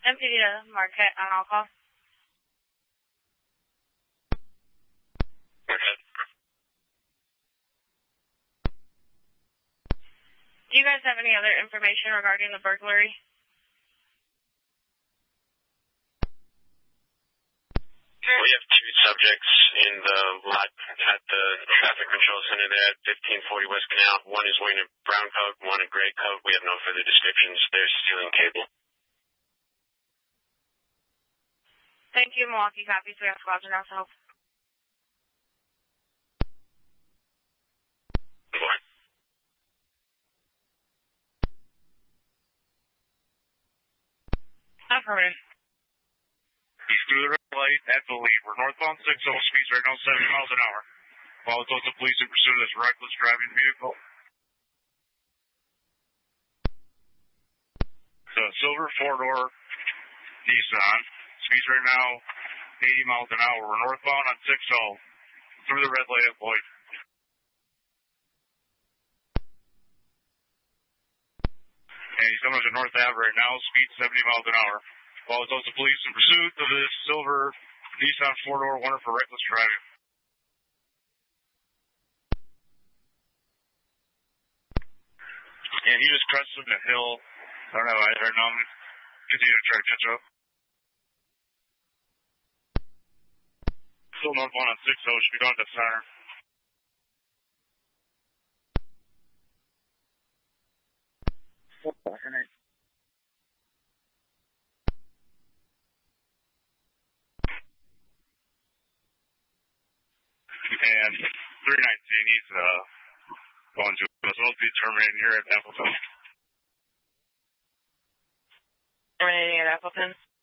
MPD to Marquette on all call. Marquette. Do you guys have any other information regarding the burglary? We have two subjects in the lot at the traffic control center there at 1540 West Canal. One is wearing a brown coat, one a gray coat. We have no further descriptions. They're stealing cable. Thank you, Milwaukee copies. We have squads now to help. Affirmative. He's through the red light at the lead. We're northbound 60, speeds right now 70 miles an hour. While it's also police in pursuit of this reckless driving vehicle. The silver four-door Nissan. Speeds right now 80 miles an hour. We're northbound on 60 through the red light at Lloyd. And he's coming to North Ave right now, speed 70 miles an hour. While it's also police in pursuit of this silver Nissan four-door warrant for reckless driving. And he just crested a hill. I don't know either. No, I'm going to continue to try to catch up. Still northbound on 60, should be going to the center. And 319, he's going to as well be terminating here at Appleton. Terminating at Appleton.